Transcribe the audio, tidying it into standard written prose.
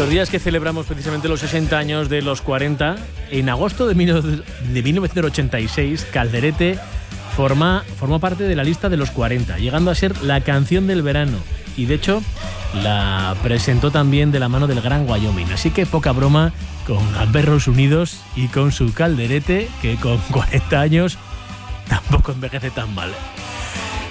Estos días que celebramos precisamente los 60 años de los 40, en agosto de 1986, Calderete formó parte de la lista de los 40, llegando a ser la canción del verano. Y de hecho, la presentó también de la mano del Gran Wyoming. Así que poca broma con Gamberros Unidos y con su Calderete, que con 40 años tampoco envejece tan mal.